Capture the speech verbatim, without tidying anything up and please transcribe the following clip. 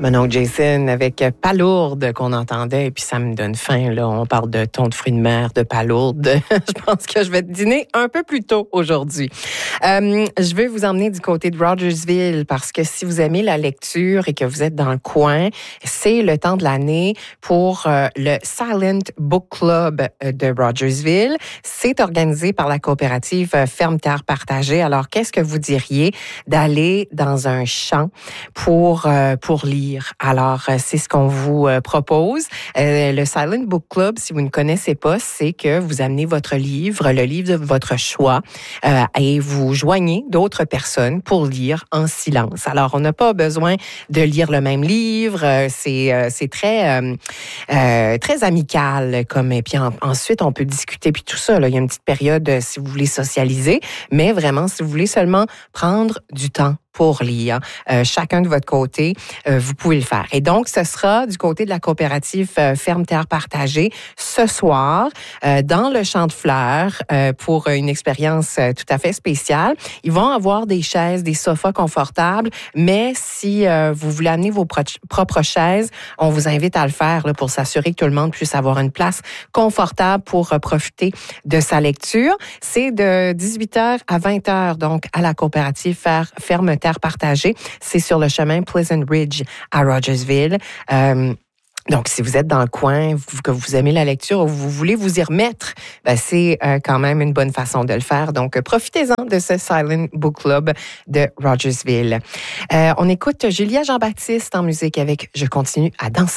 Manon Jason avec Palourde qu'on entendait et puis ça me donne faim là. On parle de thon de fruits de mer, de palourde. Je pense que je vais dîner un peu plus tôt aujourd'hui. Euh, je vais vous emmener du côté de Rogersville parce que si vous aimez la lecture et que vous êtes dans le coin, c'est le temps de l'année pour euh, le Silent Book Club de Rogersville. C'est organisé par la coopérative Ferme Terre Partagée. Alors qu'est-ce que vous diriez d'aller dans un champ pour euh, pour lire? Alors, c'est ce qu'on vous propose. Euh, le Silent Book Club, si vous ne connaissez pas, c'est que vous amenez votre livre, le livre de votre choix, euh, et vous joignez d'autres personnes pour lire en silence. Alors, on n'a pas besoin de lire le même livre. C'est, euh, c'est très, euh, euh, très amical. Comme, et puis en, ensuite, on peut discuter. Puis tout ça, là, il y a une petite période euh, si vous voulez socialiser. Mais vraiment, si vous voulez seulement prendre du temps pour lire, euh, chacun de votre côté, euh, vous pouvez le faire. Et donc, ce sera du côté de la coopérative euh, Ferme Terre Partagée ce soir euh, dans le Champ de Fleurs euh, pour une expérience euh, tout à fait spéciale. Ils vont avoir des chaises, des sofas confortables, mais si euh, vous voulez amener vos pro- propres chaises, on vous invite à le faire là, pour s'assurer que tout le monde puisse avoir une place confortable pour euh, profiter de sa lecture. C'est de dix-huit heures à vingt heures, donc à la coopérative Ferme Terre Partagée. C'est sur le chemin Pleasant Ridge à Rogersville. Euh, donc, si vous êtes dans le coin, vous, que vous aimez la lecture ou vous voulez vous y remettre, ben c'est euh, quand même une bonne façon de le faire. Donc, profitez-en de ce Silent Book Club de Rogersville. Euh, on écoute Julia Jean-Baptiste en musique avec « Je continue à danser ».